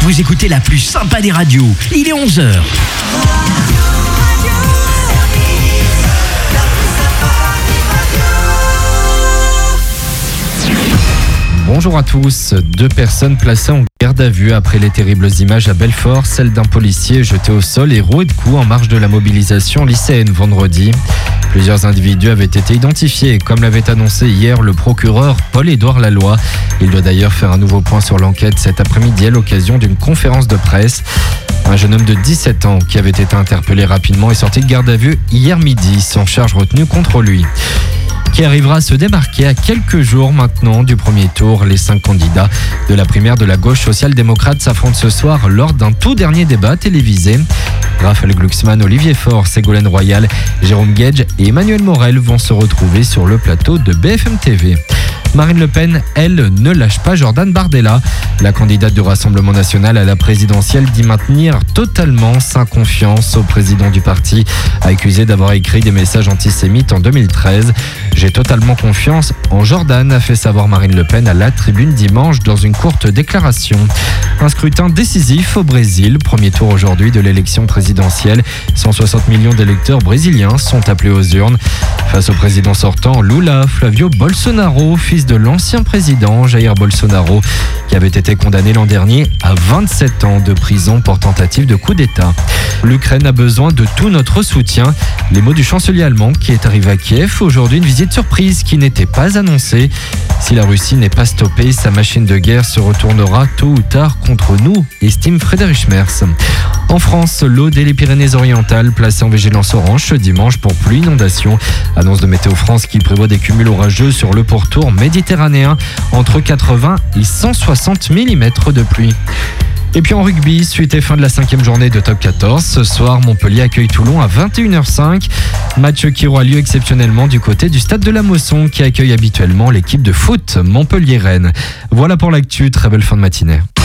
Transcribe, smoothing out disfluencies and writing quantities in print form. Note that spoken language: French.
Vous écoutez la plus sympa des radios. Il est 11h. Bonjour à tous. 2 personnes placées en garde à vue après les terribles images à Belfort, celle d'un policier jeté au sol et roué de coups en marge de la mobilisation lycéenne vendredi. Plusieurs individus avaient été identifiés, comme l'avait annoncé hier le procureur Paul-Édouard Laloy. Il doit d'ailleurs faire un nouveau point sur l'enquête cet après-midi à l'occasion d'une conférence de presse. Un jeune homme de 17 ans qui avait été interpellé rapidement est sorti de garde à vue hier midi, sans charge retenue contre lui. Qui arrivera à se démarquer à quelques jours maintenant du premier tour. Les 5 candidats de la primaire de la gauche social-démocrate s'affrontent ce soir lors d'un tout dernier débat télévisé. Raphaël Glucksmann, Olivier Faure, Ségolène Royal, Jérôme Guedj et Emmanuel Morel vont se retrouver sur le plateau de BFM TV. Marine Le Pen, elle, ne lâche pas Jordan Bardella. La candidate du Rassemblement national à la présidentielle dit maintenir totalement sa confiance au président du parti, accusé d'avoir écrit des messages antisémites en 2013. J'ai totalement confiance en Jordan, a fait savoir Marine Le Pen à la tribune dimanche dans une courte déclaration. Un scrutin décisif au Brésil, premier tour aujourd'hui de l'élection présidentielle. 160 millions d'électeurs brésiliens sont appelés aux urnes. Face au président sortant, Lula Flávio Bolsonaro, fils de l'ancien président Jair Bolsonaro, qui avait été condamné l'an dernier à 27 ans de prison pour tentative de coup d'État. L'Ukraine a besoin de tout notre soutien. Les mots du chancelier allemand qui est arrivé à Kiev. Aujourd'hui, une visite surprise qui n'était pas annoncée. Si la Russie n'est pas stoppée, sa machine de guerre se retournera tôt ou tard contre nous, estime Frédéric Schmerz. En France, l'Aude et les Pyrénées-Orientales placées en vigilance orange ce dimanche pour pluie inondation. Annonce de Météo France qui prévoit des cumuls orageux sur le pourtour méditerranéen entre 80 et 160 mm de pluie. Et puis en rugby, suite et fin de la 5e journée de Top 14. Ce soir, Montpellier accueille Toulon à 21h05. Match qui aura lieu exceptionnellement du côté du stade de la Mosson qui accueille habituellement l'équipe de foot Montpellier-Rennes. Voilà pour l'actu, très belle fin de matinée.